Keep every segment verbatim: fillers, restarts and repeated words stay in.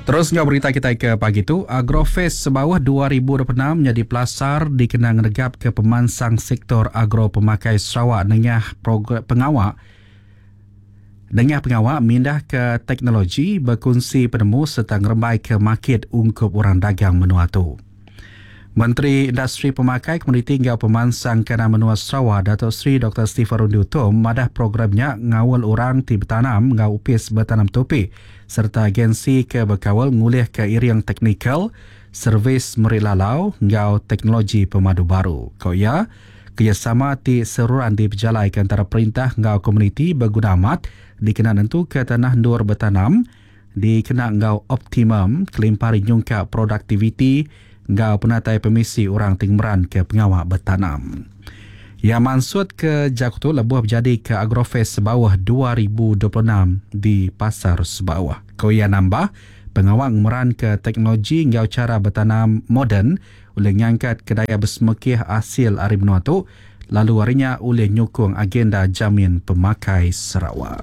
Terusnya berita kita ke pagi tu, Agrofest Sebawah dua ribu dua puluh enam menjadi pelasar dikenang negap ke pemansang sektor agro pemakai Sarawak dengan program pengawak dengan pengawak mindah ke teknologi, berkongsi penemu serta ngerembai ke market ungkup orang dagang menua tu. Menteri Industri Pemakai Komuniti Ngau Pemansang Kena Menua Sarawak Datuk Seri Doktor Stephen Rundi Utom madah programnya ngawal orang ti bertanam ngau upis bertanam topi serta agensi ke berkawal ngulih ke iriang teknikal servis merilalau ngau teknologi pemadu baru. Kau ya, kerjasama ti seruan diberjalai ke antara perintah ngau komuniti berguna amat dikena nentu ke tanah nur bertanam dikena ngau optimum kelimpari nyungka produktiviti ngau penatai permisi orang tingmeran ke pengawak bertanam. Yang mansud ke Jakutu lebuh berjadi ke Agrofest Sebawah dua ribu dua puluh enam di Pasar Sebawah. Kau yang nambah, pengawak meran ke teknologi ngau cara bertanam moden oleh ngangkat kedaya bersemekih hasil ari benua tu, lalu harinya oleh nyukung agenda jamin pemakai Sarawak.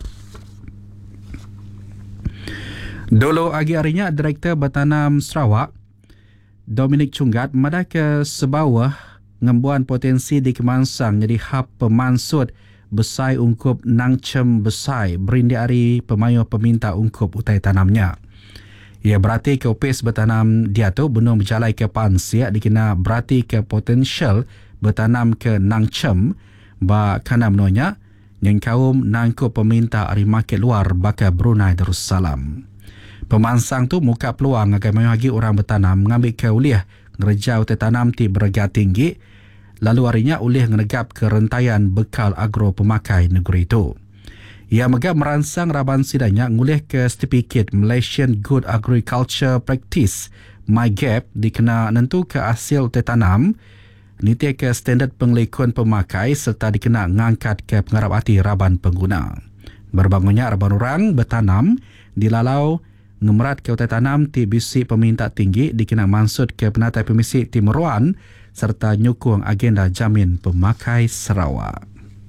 Dulu agi harinya Direktur Bertanam Sarawak Dominic Chunggat madah ke Sebawah ngembuan potensi di Kemansang jadi hub pemansud besai ungkup nangcem besai berindi ari pemayu peminta ungkup utai tanamnya. Ia berarti ke upis bertanam dia tu benung berjalai ke pansia dikena berarti ke potensial bertanam ke nangcem ba kana menunya yang kaum nangkup peminta ari market luar bakal Brunei Darussalam. Pemansang tu muka peluang agar menghagi orang bertanam mengambil ke uliah ngerja utai tanam ti berharga tinggi lalu harinya uliah ngenegap ke rentaian bekal agro pemakai negeri itu. Ia megap meransang raban sidanya ngulih ke Certificate Malaysian Good Agriculture Practice M Y G A P dikena nentu ke hasil utai tanam niti ke standard pengelikuan pemakai serta dikena ngangkat ke pengarap hati raban pengguna. Berbangunnya raban orang bertanam dilalau ngemerat ke utai tanam ti bisi peminta tinggi dikena mansud ke penatai permisi ti meruan serta nyukung agenda jamin pemakai Sarawak.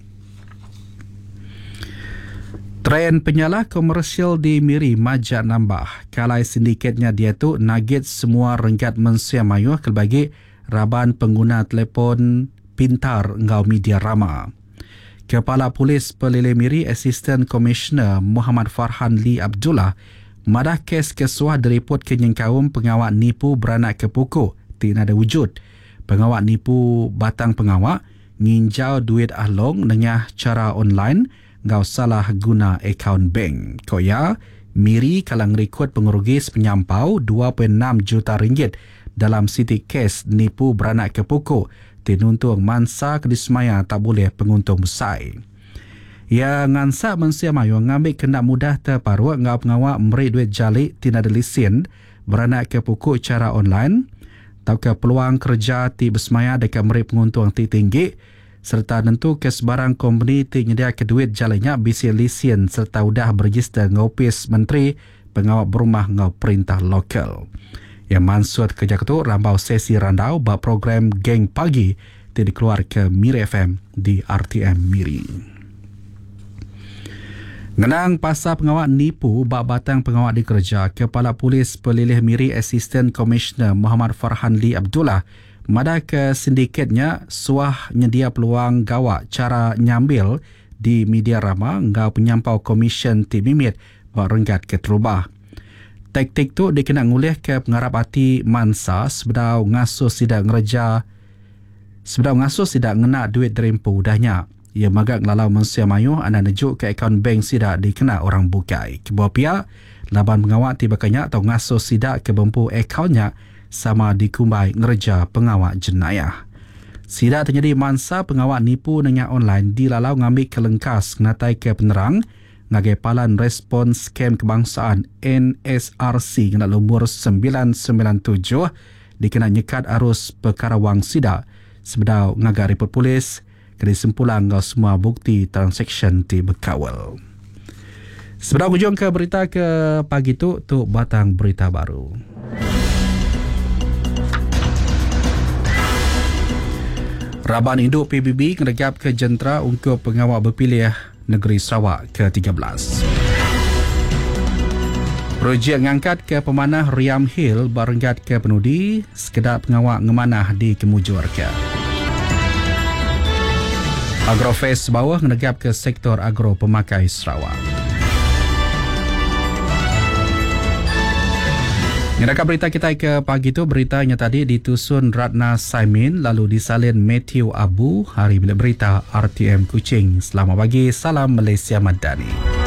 Tren penyala komersial di Miri majak nambah. Kalai sindikatnya dia tu nagit semua renggat mensia mayuh kelbagi raban pengguna telefon pintar ngau media rama. Kepala Polis Pelilih Miri Assistant Commissioner Muhammad Farhan Lee Abdullah madah kes kesuah diripot kenyang kaum pengawak nipu beranak ke pokok tidak ada wujud. Pengawak nipu batang pengawak nginjau duit ahlong dengan cara online ngau salah guna akaun bank. Koya Miri kalang rekod pengurugis penyampau dua perpuluhan enam juta ringgit dalam sitik kes nipu beranak ke pokok tinuntung mansa kedismaya tak boleh penguntung besar. Ia ngansak mensia mayu ngambil kena mudah terparuh ngau pengawak memberi duit jalik tidak ada lesen beranak ke pokok cara online tau ke peluang kerja ti bersemaya dekat memberi penguntung ti tinggi serta tentu ke sebarang company ti nyedia ke duit jaliknya bisi lesen serta udah berregister ngau opis menteri pengawak berumah ngau perintah lokal. Yang mansud kerja ketua rambau sesi randau bak program Geng Pagi ti dikeluar ke Miri F M di R T M Miri. Ngenang pasal pengawak nipu bak batang pengawak dikerja, Kepala Polis Pelilih Miri Assistant Commissioner Muhammad Farhan Lee Abdullah madah ke sindikatnya suah nyedia peluang gawak cara nyambil di media rama ngau penyampau komisen ti mimit bak renggat ke terubah. Taktik tu dikena ngulih ke pengarap hati mansa sebedau ngasuh sidak ngereja sebedau ngasuh sidak ngena duit derempu udahnya. Ia magak lalau mensia mayu anda nejuk ke akaun bank sidak dikena orang bukai. Kebuah pihak, laban pengawak tiba kanyak atau ngasuh sidak ke bempu akaunnya sama dikumbai ngereja pengawak jenayah. Sidak terjadi mansa pengawak nipu dengan online dilalau ngambil kelengkas natai ke penerang ngagai palan respons scam kebangsaan N S R C kena nombor sembilan sembilan tujuh dikena nyekat arus perkara wang sidak sebedau ngagak report polis kena sempulang ngau semua bukti transaksi ti berkawal. Sebelum hujung ke berita ke pagi tu, tu batang berita baru. Raban Induk P B B ngeregap ke jentera untuk pengawak berpilih negeri Sarawak ke tiga belas. Projek ngangkat ke pemanah Riam Hill berenggat ke penudi, sekedar pengawak ngemanah di Kemujurka. Agrofest bawah menegap ke sektor agro pemakai Sarawak. Ngerakan berita kita ke pagi itu, beritanya tadi ditusun Ratna Saimin lalu disalin Matthew Abu. Hari Bilik Berita R T M Kuching. Selamat pagi, salam Malaysia Madani.